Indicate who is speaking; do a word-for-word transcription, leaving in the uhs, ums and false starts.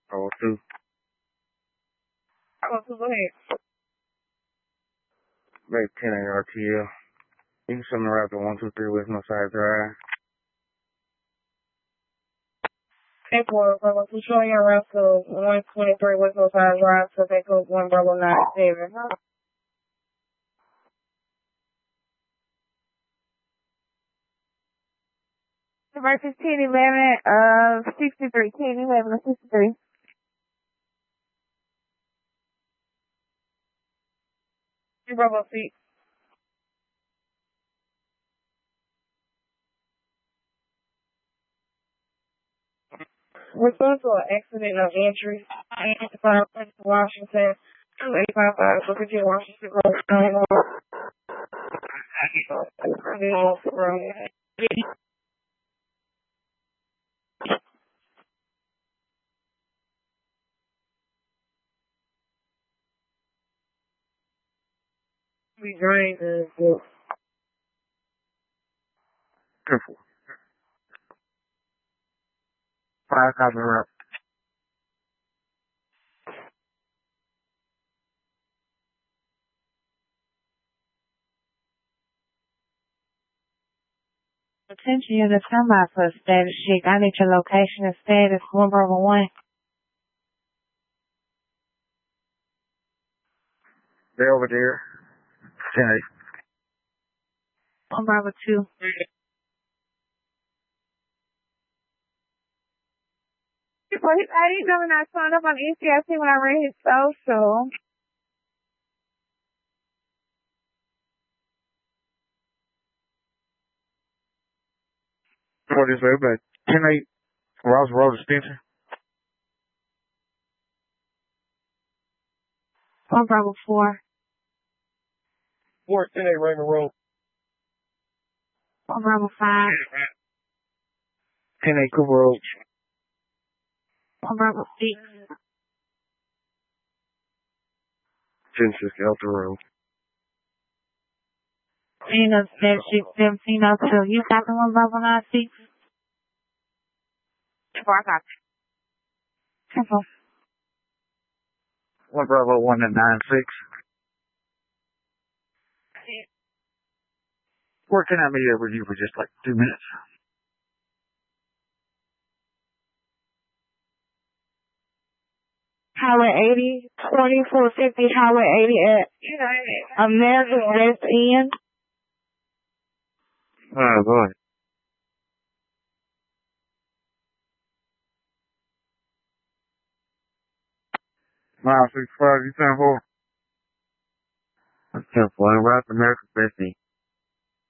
Speaker 1: Oh, two.
Speaker 2: Oh, so go ahead.
Speaker 1: Maybe ten A R T L. You can send the Raptor one two three West Northside Drive.
Speaker 2: Hey, boy, Bravo, two showing your route to one twenty-three West Northside Drive, so they code one Bravo nine seven. Versus ten eleven, uh, sixty-three, ten eleven, sixty-three. Bravo six. Response to an accident of entry in Washington, two eighty-five five, Booker Washington Road, nine one. We drained the book.
Speaker 1: Careful. Five copy route.
Speaker 2: Attention, you're the somebody for a status sheet. I need your location and status. One Bravo one.
Speaker 1: They're over there. ten A.
Speaker 2: One Bravo two. Well, his I D number not showing up on E C I C when I read his social.
Speaker 1: What is it? But ten A Rouse Road Extension.
Speaker 2: One Bravo four.
Speaker 1: Four ten A Raymond Road.
Speaker 2: One Bravo five.
Speaker 1: ten A Cooper Road.
Speaker 2: One Bravo six.
Speaker 1: ten six Elton Road.
Speaker 2: And a status sheet seventeen oh two. You got the one Bravo nine six? Four, I got you. Careful.
Speaker 1: One Bravo one and nine six. Working on me here with you for just like two minutes.
Speaker 2: Highway eighty, twenty-four fifty Highway eighty at American West End.
Speaker 1: Oh, boy. Mile six five, you ten four. That's ten four. Right, America's Best End.